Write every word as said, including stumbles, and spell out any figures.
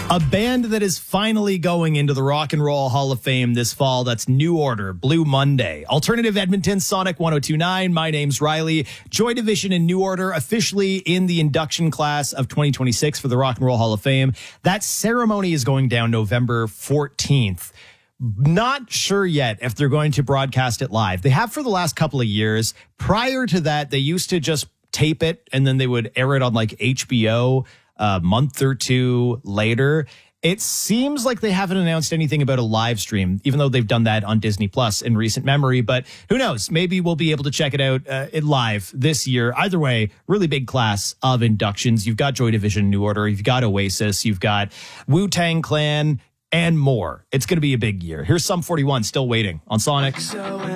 A band that is finally going into the Rock and Roll Hall of Fame this fall. That's New Order, Blue Monday. Alternative Edmonton, Sonic one oh two point nine. My name's Riley. Joy Division and New Order officially in the induction class of twenty twenty-six for the Rock and Roll Hall of Fame. That ceremony is going down November fourteenth. Not sure yet if they're going to broadcast it live. They have for the last couple of years. Prior to that, they used to just tape it and then they would air it on like H B O a month or two later. It seems like they haven't announced anything about a live stream, even though they've done that on Disney Plus in recent memory. But who knows? Maybe we'll be able to check it out uh, it live this year. Either way, really big class of inductions. You've got Joy Division, New Order. You've got Oasis. You've got Wu-Tang Clan and more. It's going to be a big year. Here's Sum forty-one, Still Waiting on Sonic.